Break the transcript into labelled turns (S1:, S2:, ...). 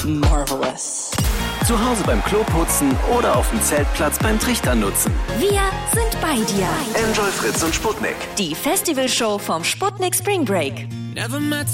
S1: Marvelous.
S2: Zu Hause beim Kloputzen oder auf dem Zeltplatz beim Trichter nutzen.
S3: Wir sind bei dir.
S2: Enjoy Fritz und Sputnik.
S3: Die Festivalshow vom Sputnik Spring Break.